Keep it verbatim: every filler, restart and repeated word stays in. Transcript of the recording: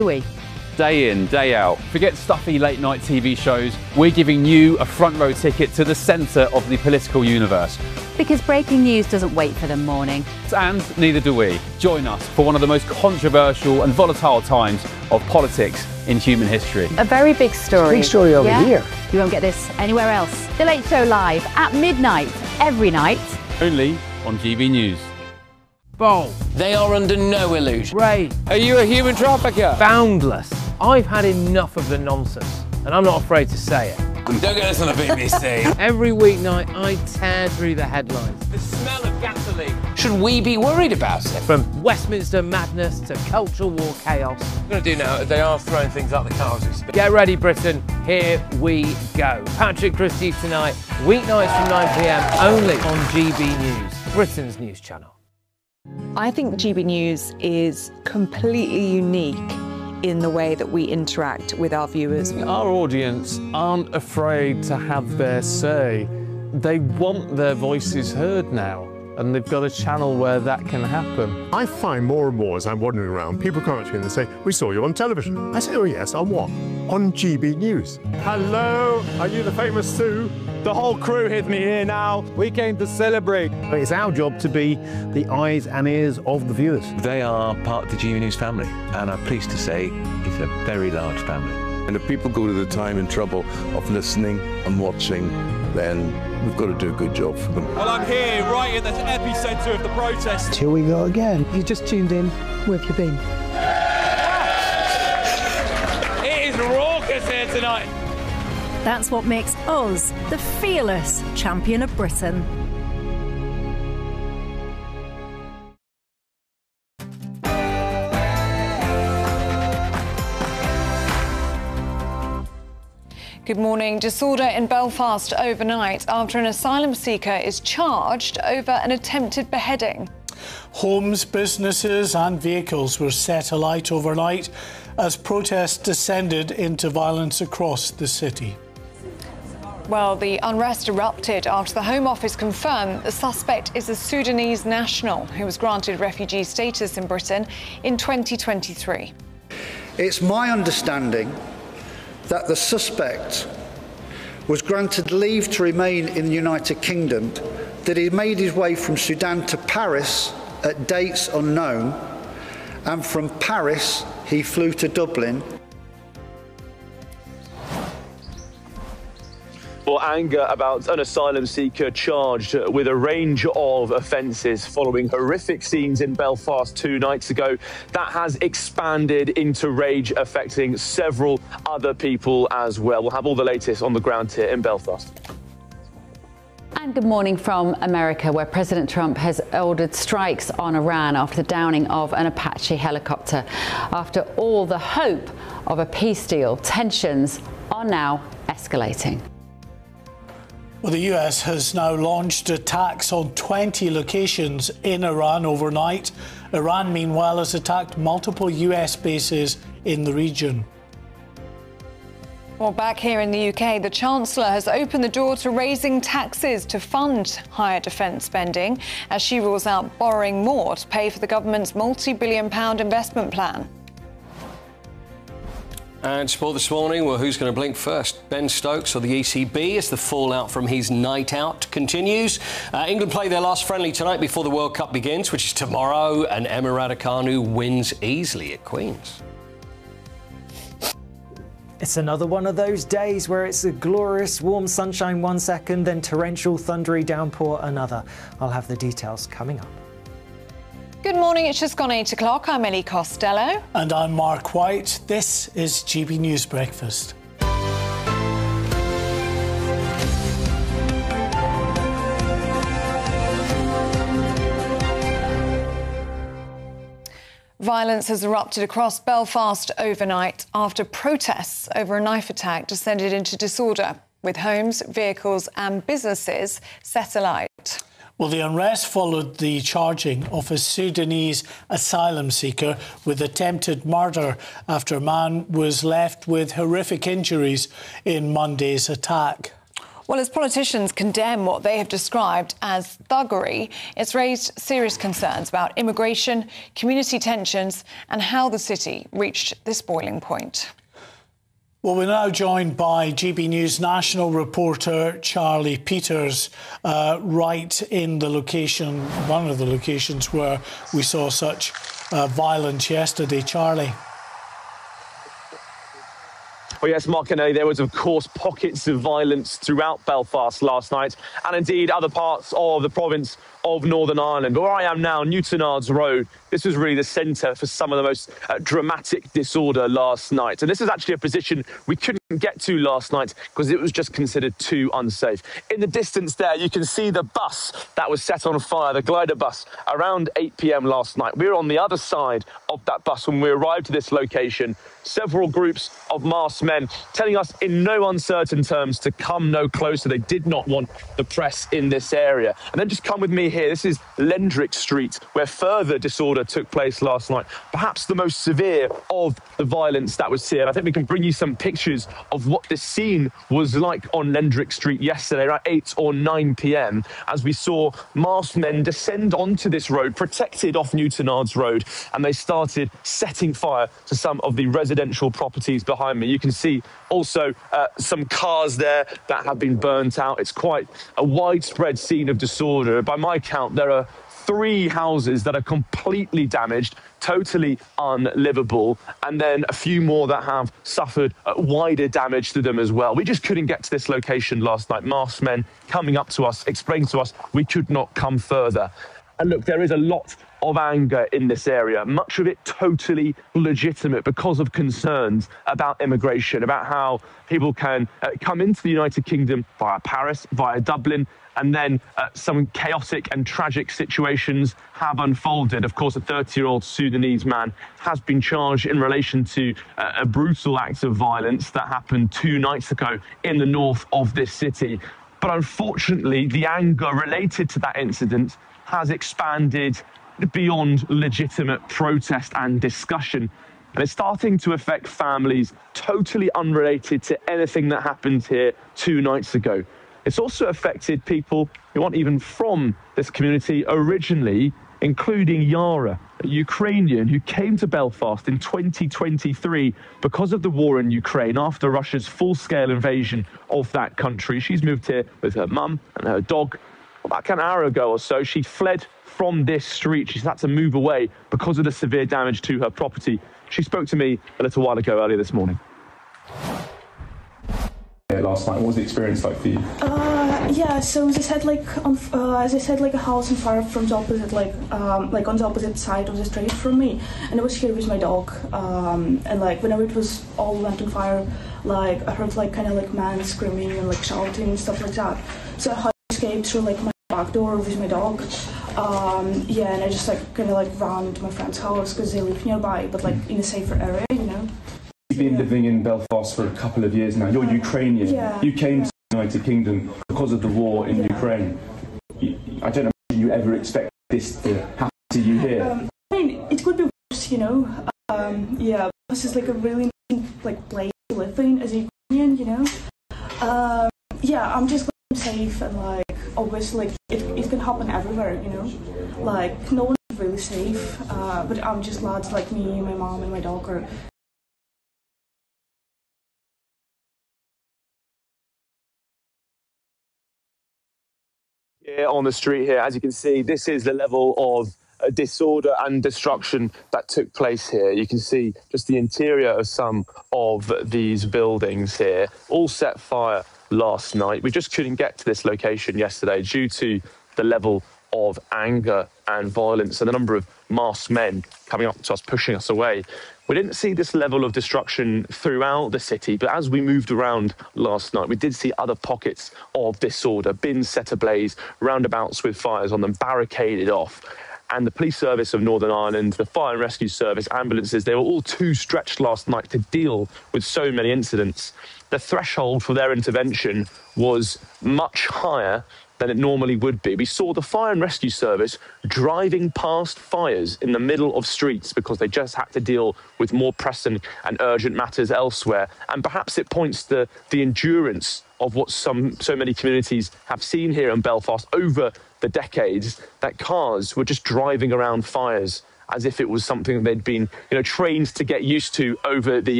We. Day in, day out. Forget stuffy late-night T V shows. We're giving you a front-row ticket to the centre of the political universe. Because breaking news doesn't wait for the morning. And neither do we. Join us for one of the most controversial and volatile times of politics in human history. A very big story. Big story over yeah? here. You won't get this anywhere else. The Late Show live at midnight, every night. Only on G B News. Bold. They are under no illusion. Brave. Are you a human trafficker? Boundless. I've had enough of the nonsense, and I'm not afraid to say it. Don't get this on the B B C. Every weeknight, I tear through the headlines. The smell of gasoline. Should we be worried about it? From Westminster madness to cultural war chaos. What I'm going to do now is they are throwing things out the car as we speak. Get ready, Britain. Here we go. Patrick Christie's tonight, weeknights from nine p m, only on G B News, Britain's news channel. I think G B News is completely unique in the way that we interact with our viewers. Our audience aren't afraid to have their say. They want their voices heard now, and they've got a channel where that can happen. I find more and more as I'm wandering around, people come up to me and they say, "We saw you on television." I say, "Oh yes, on what?" "On G B News." "Hello, are you the famous Sue?" The whole crew hid me here now. We came to celebrate. It's our job to be the eyes and ears of the viewers. They are part of the G B News family, and I'm pleased to say it's a very large family. And if people go to the time and trouble of listening and watching, then we've got to do a good job for them. Well, I'm here, right in the epicentre of the protest. Here we go again. You just tuned in. Where have you been? It is raucous here tonight. That's what makes us the fearless champion of Britain. Good morning. Disorder in Belfast overnight after an asylum seeker is charged over an attempted beheading. Homes, businesses and vehicles were set alight overnight as protests descended into violence across the city. Well, the unrest erupted after the Home Office confirmed the suspect is a Sudanese national who was granted refugee status in Britain in twenty twenty-three. It's my understanding that the suspect was granted leave to remain in the United Kingdom, that he made his way from Sudan to Paris at dates unknown, and from Paris he flew to Dublin. For anger about an asylum seeker charged with a range of offences following horrific scenes in Belfast two nights ago. That has expanded into rage affecting several other people as well. We'll have all the latest on the ground here in Belfast. And good morning from America, where President Trump has ordered strikes on Iran after the downing of an Apache helicopter. After all the hope of a peace deal, tensions are now escalating. Well, the U S has now launched attacks on twenty locations in Iran overnight. Iran, meanwhile, has attacked multiple U S bases in the region. Well, back here in the U K, the Chancellor has opened the door to raising taxes to fund higher defence spending as she rules out borrowing more to pay for the government's multi-billion pound investment plan. And sport this morning, well, who's going to blink first? Ben Stokes or the E C B as the fallout from his night out continues. Uh, England play their last friendly tonight before the World Cup begins, which is tomorrow, and Emma Raducanu wins easily at Queen's. It's another one of those days where it's a glorious warm sunshine one second, then torrential thundery downpour another. I'll have the details coming up. Good morning, it's just gone eight o'clock. I'm Ellie Costello. And I'm Mark White. This is G B News Breakfast. Violence has erupted across Belfast overnight after protests over a knife attack descended into disorder, with homes, vehicles and businesses set alight. Well, the unrest followed the charging of a Sudanese asylum seeker with attempted murder after a man was left with horrific injuries in Monday's attack. Well, as politicians condemn what they have described as thuggery, it's raised serious concerns about immigration, community tensions and how the city reached this boiling point. Well, we're now joined by G B News national reporter Charlie Peters, uh, right in the location, one of the locations where we saw such uh, violence yesterday. Charlie. Well, yes, Mark and Ellie, there was, of course, pockets of violence throughout Belfast last night and indeed other parts of the province of Northern Ireland. But where I am now, Newtownards Road, this was really the centre for some of the most uh, dramatic disorder last night. And this is actually a position we couldn't get to last night because it was just considered too unsafe. In the distance there, you can see the bus that was set on fire, the glider bus, around eight p m last night. We were on the other side of that bus when we arrived to this location. Several groups of masked men telling us in no uncertain terms to come no closer. They did not want the press in this area. And then just come with me here. This is Lendrick Street, where further disorder took place last night. Perhaps the most severe of the violence that was here. I think we can bring you some pictures of what this scene was like on Lendrick Street yesterday, around eight or nine p m, as we saw masked men descend onto this road, protected off Newtownards Road, and they started setting fire to some of the residential properties behind me. You can see also uh, some cars there that have been burnt out. It's quite a widespread scene of disorder. By my count, there are three houses that are completely damaged, totally unlivable, and then a few more that have suffered uh, wider damage to them as well. We just couldn't get to this location last night. Masked men coming up to us, explaining to us we could not come further. And look, there is a lot of anger in this area, much of it totally legitimate because of concerns about immigration, about how people can uh, come into the United Kingdom via Paris, via Dublin, and then uh, some chaotic and tragic situations have unfolded. Of course, a thirty-year-old Sudanese man has been charged in relation to uh, a brutal act of violence that happened two nights ago in the north of this city. But unfortunately, the anger related to that incident has expanded beyond legitimate protest and discussion. And it's starting to affect families totally unrelated to anything that happened here two nights ago. It's also affected people who aren't even from this community originally, including Yara, a Ukrainian who came to Belfast in twenty twenty-three because of the war in Ukraine after Russia's full-scale invasion of that country. She's moved here with her mum and her dog. About an hour ago or so, she fled from this street. She's had to move away because of the severe damage to her property. She spoke to me a little while ago, earlier this morning. Last night, what was the experience like for you? Uh, yeah, so they said like on, uh, as I said, like a house on fire from the opposite, like um, like on the opposite side of the street from me, and I was here with my dog, um, and like whenever it was all went on fire, like I heard like kind of like man screaming and like shouting and stuff like that. So I had to escape through like my back door with my dog. Um, yeah, and I just like kind of like ran to my friend's house because they live nearby, but like in a safer area, you know. You've been living in Belfast for a couple of years now. You're Ukrainian. Yeah, you came yeah. to the United Kingdom because of the war in yeah. Ukraine. You, I don't imagine you ever expect this to happen to you here. Um, I mean, it could be worse, you know. Um, yeah, this is like a really like place to live in as a Ukrainian, you know. Um, yeah, I'm just glad I'm safe and like obviously like, it, it can happen everywhere, you know. Like no one's really safe, uh, but I'm just glad like me, my mom, and my dog are. Here on the street here, as you can see, this is the level of uh, disorder and destruction that took place here. You can see just the interior of some of these buildings here, all set fire last night. We just couldn't get to this location yesterday due to the level of anger and violence and the number of masked men coming up to us, pushing us away. We didn't see this level of destruction throughout the city, but as we moved around last night, we did see other pockets of disorder, bins set ablaze, roundabouts with fires on them, barricaded off. And the police service of Northern Ireland, the fire and rescue service, ambulances, they were all too stretched last night to deal with so many incidents. The threshold for their intervention was much higher than it normally would be. We saw the fire and rescue service driving past fires in the middle of streets because they just had to deal with more pressing and urgent matters elsewhere. And perhaps it points to the endurance of what some so many communities have seen here in Belfast over the decades, that cars were just driving around fires as if it was something they'd been, you know, trained to get used to over the